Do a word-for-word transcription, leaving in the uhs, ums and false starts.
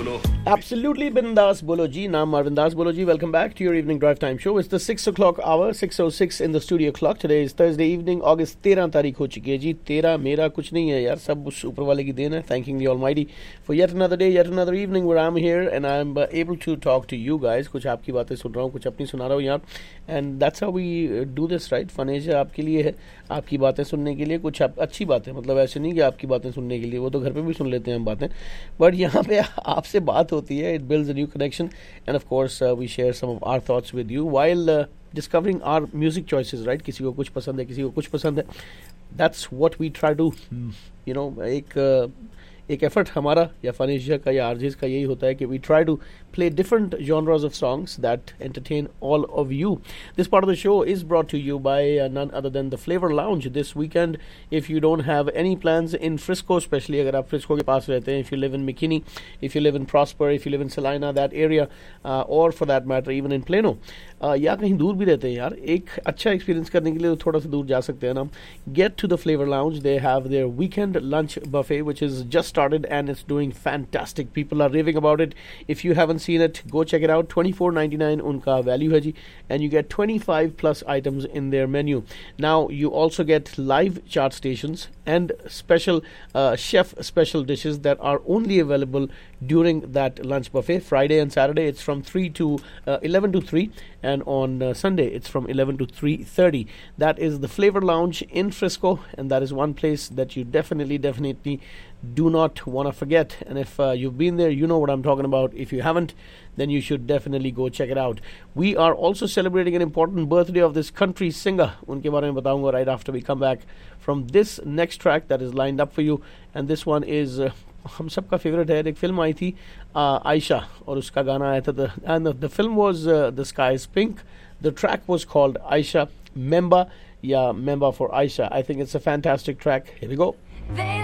bolo. Absolutely bindas bolo ji. Naam Marvin Das bolo ji. Welcome back to your evening drive time show. It's the six o'clock hour, six oh six in the studio clock. Today is Thursday evening, August तेरह तारीख हो चुकी है जी. तेरह मेरा कुछ नहीं है यार, सब उस ऊपर वाले की देन है. Thanking the Almighty for yet another day, yet another evening where I'm here and I'm uh, able to talk to you guys. कुछ आपकी बातें सुन रहा हूँ, कुछ अपनी सुना रहा हूँ यार. And that's how we uh, do this, right? फनेजा आपके लिए है, आपकी बातें सुनने के लिए, कुछ आप, अच्छी बातें, मतलब ऐसे नहीं कि आपकी बातें सुनने के लिए, वो तो घर पे भी सुन लेते हैं हम बातें, बट यहाँ पे आपसे बात होती है. It builds a new connection and of course uh, we share some of our thoughts with you while uh, discovering our music choices, right? किसी को कुछ पसंद है, किसी को कुछ पसंद है. That's what we try to, you know, एक uh, एक एफर्ट हमारा या फनेजा का या आरजेस का यही होता है कि we try to play different genres of songs that entertain all of you. This part of the show is brought to you by uh, none other than the Flavor Lounge. This weekend, if you don't have any plans in Frisco, especially अगर आप Frisco के पास रहते हैं, if you live in McKinney, if you live in Prosper, if you live in Salina, that area, uh, or for that matter even in Plano, uh, या कहीं दूर भी रहते हैं यार, एक अच्छा एक्सपीरियंस करने के लिए थोड़ा सा दूर जा सकते हैं ना. Get to the Flavor Lounge. They have their weekend lunch buffet which is just started and it's doing fantastic. People are raving about it. If you haven't seen it, go check it out. twenty-four ninety-nine unka value hai ji, and you get twenty-five plus items in their menu. Now you also get live chart stations and special uh, chef special dishes that are only available during that lunch buffet. Friday and Saturday it's from three to uh, eleven to three, and on uh, Sunday it's from eleven to three thirty. That is the Flavor Lounge in Frisco, and that is one place that you definitely definitely do not want to forget. And if uh, you've been there, you know what I'm talking about. If you haven't, then you should definitely go check it out. We are also celebrating an important birthday of this country singer. Unke bare mein bataunga right after we come back from this next track that is lined up for you. And this one is uh, हम सबका favourite है. एक film आई थी आयशा और उसका गाना आया था, and the film was the sky is pink. The track was called Ayesha. मेंबा या मेंबा for Ayesha. I think it's a fantastic track. Here we go.